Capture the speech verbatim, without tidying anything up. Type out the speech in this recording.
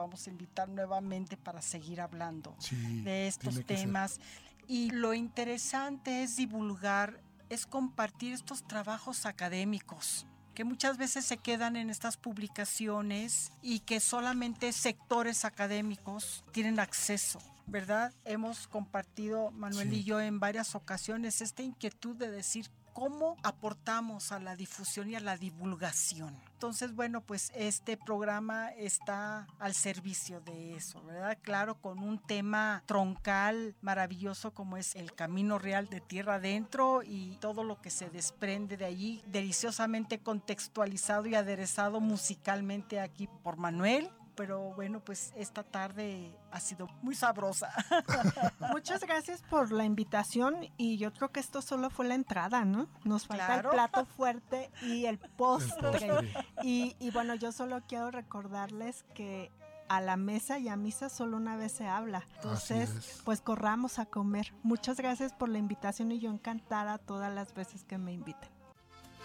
vamos a invitar nuevamente para seguir hablando sí, de estos temas. Ser. Y lo interesante es divulgar, es compartir estos trabajos académicos que muchas veces se quedan en estas publicaciones y que solamente sectores académicos tienen acceso, ¿verdad? Hemos compartido, Manuel sí. y yo, en varias ocasiones esta inquietud de decir cómo aportamos a la difusión y a la divulgación. Entonces, bueno, pues este programa está al servicio de eso, ¿verdad? Claro, con un tema troncal maravilloso como es el Camino Real de Tierra Adentro y todo lo que se desprende de allí, deliciosamente contextualizado y aderezado musicalmente aquí por Manuel. Pero bueno, pues esta tarde ha sido muy sabrosa. Muchas gracias por la invitación y yo creo que esto solo fue la entrada, ¿no? Nos falta claro. el plato fuerte y el postre. El postre. Y, y bueno, yo solo quiero recordarles que a la mesa y a misa solo una vez se habla. Entonces, pues corramos a comer. Muchas gracias por la invitación y yo encantada todas las veces que me inviten.